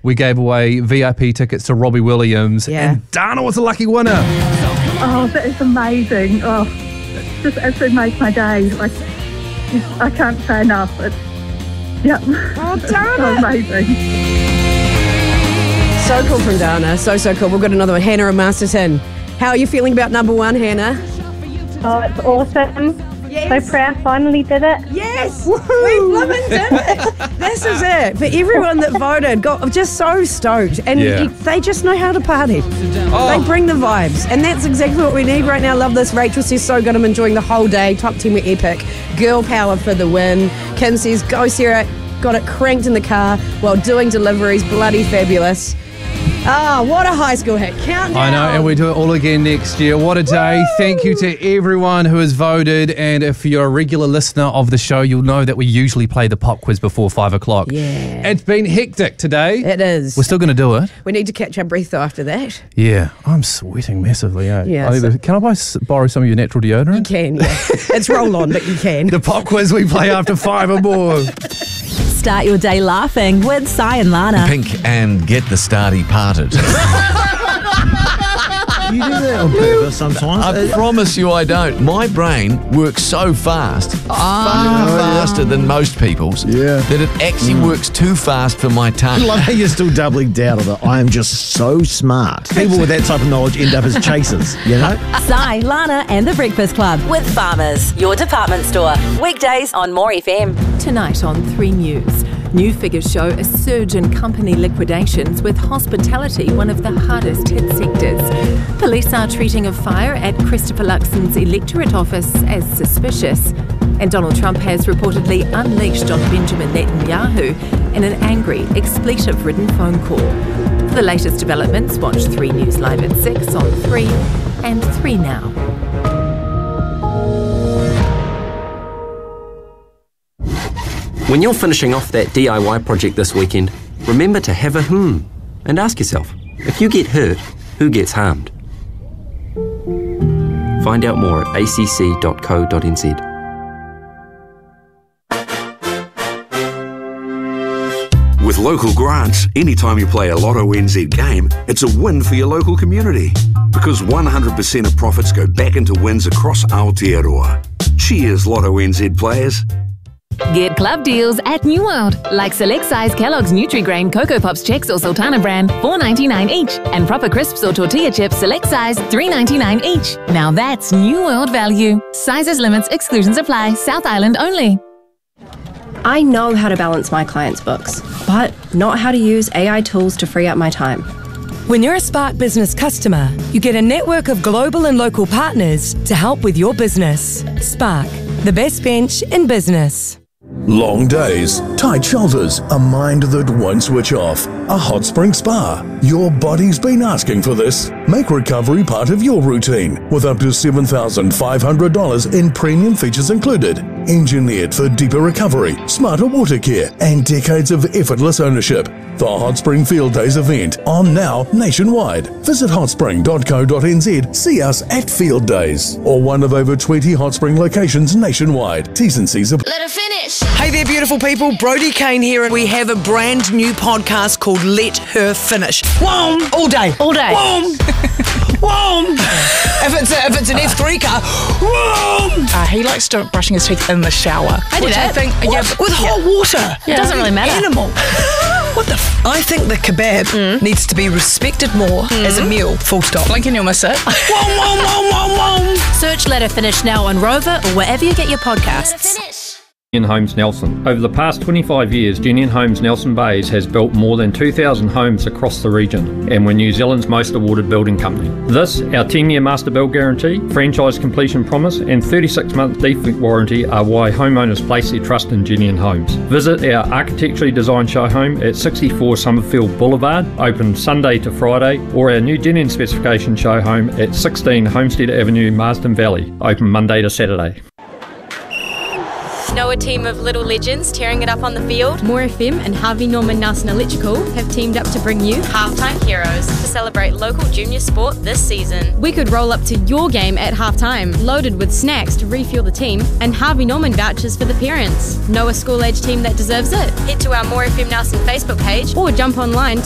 we gave away VIP tickets to Robbie Williams. Yeah. And Dana was a lucky winner. Oh, that is amazing. Oh, just absolutely makes my day. Like, I can't say enough. It's, yeah. Oh, So Dana! amazing. So cool from Dana. So cool. We've got another one. Hannah and Masterton. How are you feeling about number one, Hannah? Oh, it's awesome. Yes. So proud, finally did it. Yes, we blooming did it. This is it. For everyone that voted, got just so stoked. And they just know how to party. They bring the vibes. And that's exactly what we need right now. Love this. Rachel says, so good. I'm enjoying the whole day. Top 10 were epic. Girl power for the win. Kim says, go Sarah. Got it cranked in the car while doing deliveries. Bloody fabulous. Ah, what a high school hit. Countdown. I know, and we do it all again next year. What a day. Thank you to everyone who has voted. And if you're a regular listener of the show, you'll know that we usually play the pop quiz before 5 o'clock. Yeah. It's been hectic today. It is. We're still going to do it. We need to catch our breath though after that. Yeah. I'm sweating massively, eh? Yeah, Can I borrow some of your natural deodorant? You can, yeah. It's roll on, but you can. The pop quiz we play after 5 or more. Start your day laughing with Si and Lana. Pink and get the starty parted. You do that on purpose sometimes. I promise you I don't. My brain works so fast, far faster than most people's, that it actually works too fast for my tongue. I love how you're still doubling down on it. I am just so smart. People with that type of knowledge end up as chasers, you know? Si, Lana and the Breakfast Club with Farmers, your department store. Weekdays on More FM. Tonight on 3 News. New figures show a surge in company liquidations, with hospitality one of the hardest hit sectors. Police are treating a fire at Christopher Luxon's electorate office as suspicious. And Donald Trump has reportedly unleashed on Benjamin Netanyahu in an angry, expletive-ridden phone call. For the latest developments, watch 3 News live at 6 on 3 and 3 Now. When you're finishing off that DIY project this weekend, remember to have a and ask yourself, if you get hurt, who gets harmed? Find out more at acc.co.nz. With local grants, anytime you play a Lotto NZ game, it's a win for your local community. Because 100% of profits go back into wins across Aotearoa. Cheers, Lotto NZ players. Get club deals at New World, like select size Kellogg's Nutri-Grain Cocoa Pops Chex or Sultana brand, $4.99 each, and Proper Crisps or Tortilla Chips select size, $3.99 each. Now that's New World value. Sizes, limits, exclusions apply. South Island only. I know how to balance my clients' books, but not how to use AI tools to free up my time. When you're a Spark Business customer, you get a network of global and local partners to help with your business. Spark, the best bench in business. Long days, tight shoulders, a mind that won't switch off. A hot spring spa. Your body's been asking for this. Make recovery part of your routine with up to $7,500 in premium features included. Engineered for deeper recovery, smarter water care, and decades of effortless ownership. The Hot Spring Field Days event on now nationwide. Visit hotspring.co.nz, see us at Field Days, or one of over 20 Hot Spring locations nationwide. T's and C's apply. Let it finish. Hey there, beautiful people. Brody Kane here, and we have a brand new podcast called Let Her Finish. Whoom! All day. All day. Whoom! Whoom! If it's an F3 car, whoom! He likes to brushing his teeth in the shower. I do Which that. I think, with hot water. It doesn't really matter. Animal. What the I think the kebab needs to be respected more as a meal, full stop. Blink and you'll miss it. Search Let Her Finish now on Rover or wherever you get your podcasts. Genian Homes Nelson. Over the past 25 years, Genian Homes Nelson Bays has built more than 2,000 homes across the region, and we're New Zealand's most awarded building company. This, our 10-year master build guarantee, franchise completion promise, and 36-month defect warranty are why homeowners place their trust in Genian Homes. Visit our architecturally designed show home at 64 Summerfield Boulevard, open Sunday to Friday, or our new Genian specification show home at 16 Homestead Avenue, Marsden Valley, open Monday to Saturday. Know a team of little legends tearing it up on the field? More FM and Harvey Norman Nelson Electrical have teamed up to bring you Halftime Heroes to celebrate local junior sport this season. We could roll up to your game at halftime, loaded with snacks to refuel the team and Harvey Norman vouchers for the parents. Know a school-age team that deserves it? Head to our More FM Nelson Facebook page or jump online